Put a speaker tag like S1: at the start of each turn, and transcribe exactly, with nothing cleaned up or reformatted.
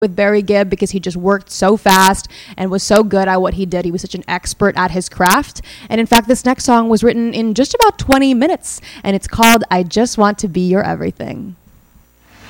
S1: with Barry Gibb because he just worked so fast and was so good at what he did. He was such an expert at his craft. And in fact, this next song was written in just about twenty minutes, and it's called I Just Want to Be Your Everything.